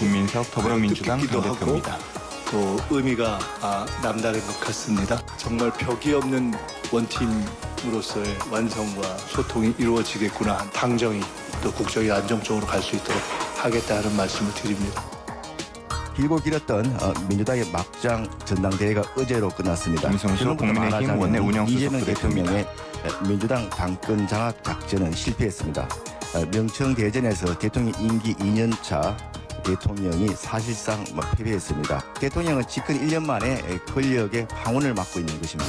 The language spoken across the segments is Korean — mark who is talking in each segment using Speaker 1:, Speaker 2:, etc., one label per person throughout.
Speaker 1: 김민석 더불어민주당
Speaker 2: 뜻깊기도 하고
Speaker 1: 당대표입니다.
Speaker 2: 또 의미가 남다른 것 같습니다. 정말 벽이 없는 원팀으로서의 완성과 소통이 이루어지겠구나 한 당정이 또 국정이 안정적으로 갈 수 있도록 하겠다는 말씀을 드립니다.
Speaker 3: 길고 길었던 민주당의 막장 전당대회가 어제로 끝났습니다.
Speaker 1: 김성수 국민의힘 원내 운영수석
Speaker 3: 이재명
Speaker 1: 부대표입니다.
Speaker 3: 대통령의 민주당 당권 장악 작전은 실패했습니다. 명청 대전에서 대통령 임기 2년 차 대통령이 사실상 패배했습니다. 대통령은 집권 1년 만에 권력의 황혼을 맞고 있는 것입니다.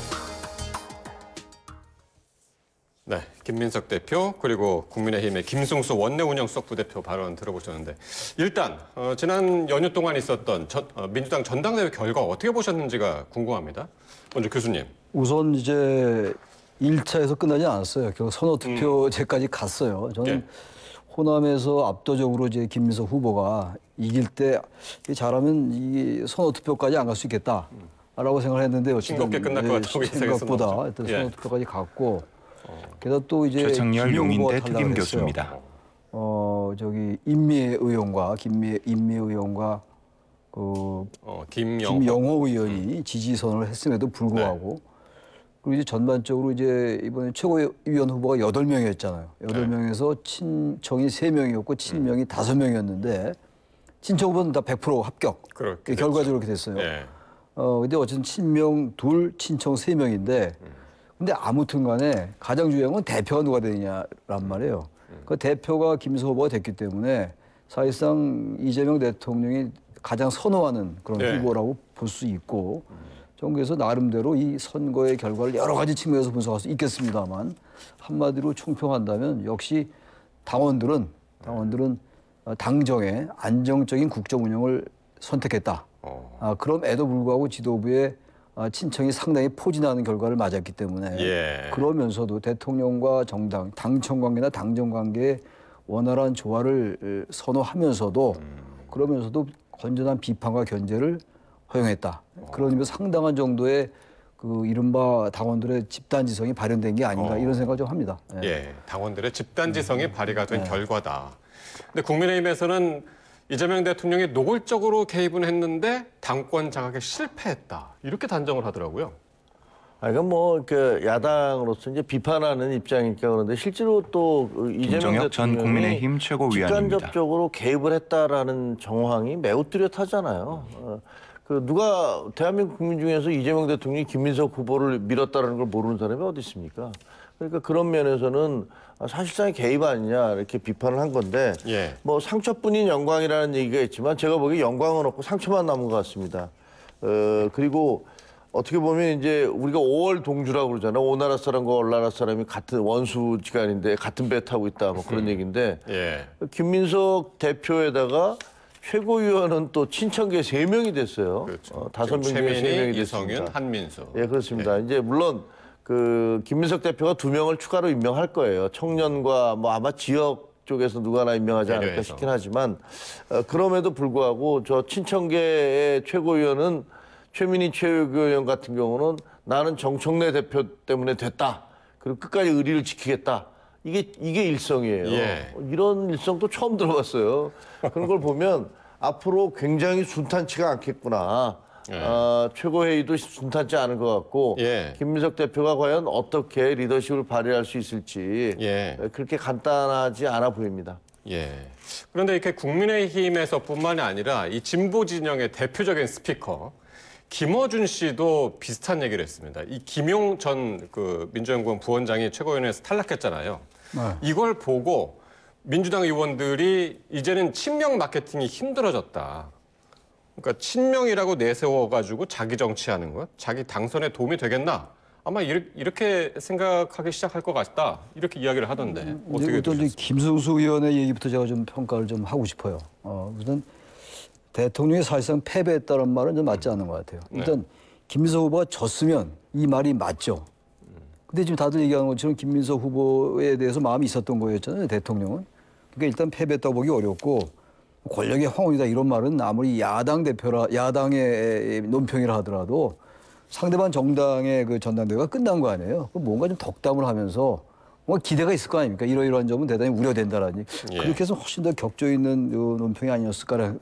Speaker 4: 네, 김민석 대표 그리고 국민의힘의 김승수 원내 운영수석 부대표 발언 들어보셨는데 일단 지난 연휴 동안 있었던 민주당 전당대회 결과 어떻게 보셨는지가 궁금합니다. 먼저 교수님.
Speaker 5: 우선 이제 1차에서 끝나지 않았어요. 결국 선호 투표제까지 갔어요. 저는
Speaker 4: 네.
Speaker 5: 호남에서 압도적으로 이제 김민석 후보가 이길 때 잘하면 이 선호 투표까지 안 갈 수 있겠다라고 생각을 했는데
Speaker 4: 싱겁게 끝날 것 같다고
Speaker 5: 생각보다
Speaker 4: 예상했었죠.
Speaker 5: 일단
Speaker 4: 예.
Speaker 5: 선호 투표까지 갔고 게다가 또 이제
Speaker 1: 최창렬
Speaker 5: 김용 후보가
Speaker 1: 용인대
Speaker 5: 탈락을
Speaker 1: 특임
Speaker 5: 했어요.
Speaker 1: 교수입니다.
Speaker 5: 저기 임미애 의원과 김영호 의원이 지지선을 했음에도 불구하고 그리고 이제 전반적으로 이제 이번에 최고위원 후보가 8명이었잖아요. 8명에서 친청이 3명이었고 친명이 5명이었는데 친청 후보는 다 100% 합격.
Speaker 4: 그렇게
Speaker 5: 결과적으로 그렇게 됐어요.
Speaker 4: 네.
Speaker 5: 근데 어쨌든 친명 2, 친청 3명인데 근데 아무튼 간에 가장 중요한 건 대표가 누가 되느냐란 말이에요. 그 대표가 김민석 후보가 됐기 때문에 사실상 이재명 대통령이 가장 선호하는 그런
Speaker 4: 네.
Speaker 5: 후보라고 볼 수 있고 정부에서 나름대로 이 선거의 결과를 여러 가지 측면에서 분석할 수 있겠습니다만 한마디로 총평한다면 역시 당원들은 당정의 안정적인 국정 운영을 선택했다. 그럼에도 불구하고 지도부의 친청이 상당히 포진하는 결과를 맞았기 때문에
Speaker 4: 예.
Speaker 5: 그러면서도 대통령과 정당, 당청 관계나 당정 관계의 원활한 조화를 선호하면서도 그러면서도 건전한 비판과 견제를 허용했다. 그런 의미에서 상당한 정도의 그 이른바 당원들의 집단지성이 발현된 게 아닌가 이런 생각을 좀 합니다. 예.
Speaker 4: 예, 당원들의 집단지성이 발휘가 된 결과다. 근데 국민의힘에서는 이재명 대통령이 노골적으로 개입은 했는데 당권 장악에 실패했다. 이렇게 단정을 하더라고요.
Speaker 6: 이건 그 야당으로서 이제 비판하는 입장이니까 그런데 실제로 또 이재명
Speaker 1: 김정혁 전
Speaker 6: 대통령이
Speaker 1: 국민의힘 최고위원입니다.
Speaker 6: 직간접적으로 개입을 했다라는 정황이 매우 뚜렷하잖아요. 누가 대한민국 국민 중에서 이재명 대통령이 김민석 후보를 밀었다는 걸 모르는 사람이 어디 있습니까? 그러니까 그런 면에서는 사실상의 개입 아니냐 이렇게 비판을 한 건데
Speaker 4: 예.
Speaker 6: 뭐 상처뿐인 영광이라는 얘기가 있지만 제가 보기에 영광은 없고 상처만 남은 것 같습니다. 그리고 어떻게 보면 이제 우리가 5월 동주라고 그러잖아요. 오나라 사람과 올나라 사람이 같은 원수지간인데 같은 배 타고 있다 뭐 그런 얘기인데
Speaker 4: 예.
Speaker 6: 김민석 대표에다가 최고위원은 또 친천계 3명이 됐어요.
Speaker 4: 그렇죠.
Speaker 6: 5명 중에 3명이
Speaker 4: 최민희,
Speaker 6: 됐습니다.
Speaker 4: 이성윤, 한민수.
Speaker 6: 예, 그렇습니다. 이제 물론 그 김민석 대표가 2명을 추가로 임명할 거예요. 청년과 뭐 아마 지역 쪽에서 누가 하나 임명하지 않을까
Speaker 4: 배려해서.
Speaker 6: 싶긴 하지만 그럼에도 불구하고 저 친천계의 최고위원은 최민희 최고위원 같은 경우는 나는 정청래 대표 때문에 됐다. 그리고 끝까지 의리를 지키겠다. 이게 일성이에요.
Speaker 4: 예.
Speaker 6: 이런 일성도 처음 들어봤어요. 그런 걸 보면 앞으로 굉장히 순탄치가 않겠구나. 최고회의도 순탄치 않을 것 같고
Speaker 4: 예.
Speaker 6: 김민석 대표가 과연 어떻게 리더십을 발휘할 수 있을지
Speaker 4: 예.
Speaker 6: 그렇게 간단하지 않아 보입니다.
Speaker 4: 예. 그런데 이렇게 국민의힘에서뿐만이 아니라 이 진보 진영의 대표적인 스피커 김어준 씨도 비슷한 얘기를 했습니다. 이 김용 전 그 민주연구원 부원장이 최고위원회에서 탈락했잖아요. 이걸 보고 민주당 의원들이 이제는 친명 마케팅이 힘들어졌다. 그러니까 친명이라고 내세워가지고 자기 정치하는 것, 자기 당선에 도움이 되겠나? 아마 이렇게 생각하기 시작할 것 같다. 이렇게 이야기를 하던데 어떻게
Speaker 5: 또
Speaker 4: 보셨습니까?
Speaker 5: 김승수 의원의 얘기부터 제가 좀 평가를 좀 하고 싶어요. 우선 대통령이 사실상 패배했다는 말은 좀 맞지 않는 것 같아요. 일단 김민석 후보가 졌으면 이 말이 맞죠. 근데 지금 다들 얘기하는 것처럼 김민석 후보에 대해서 마음이 있었던 거였잖아요, 대통령은. 그러니까 일단 패배했다고 보기 어렵고 권력의 황혼이다 이런 말은 아무리 야당의 논평이라 하더라도 상대방 정당의 그 전당대회가 끝난 거 아니에요. 뭔가 좀 덕담을 하면서 뭔가 기대가 있을 거 아닙니까? 이러이러한 점은 대단히 우려된다라니.
Speaker 4: 예.
Speaker 5: 그렇게 해서 훨씬 더 격조 있는 논평이 아니었을까라는